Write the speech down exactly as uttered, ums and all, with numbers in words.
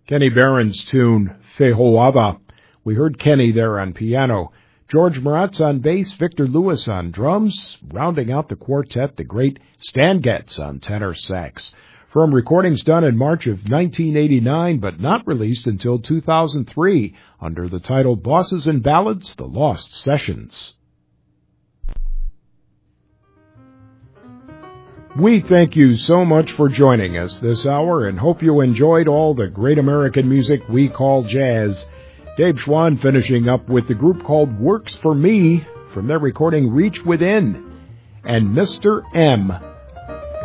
Kenny Barron's tune, Fehoava. We heard Kenny there on piano. George Maratz on bass, Victor Lewis on drums. Rounding out the quartet, the great Stan Getz on tenor sax. From recordings done in March of nineteen eighty-nine, but not released until two thousand three, under the title Bosses and Ballads, The Lost Sessions. We thank you so much for joining us this hour and hope you enjoyed all the great American music we call jazz. Dave Schwann finishing up with the group called Works for Me from their recording Reach Within and Mister M.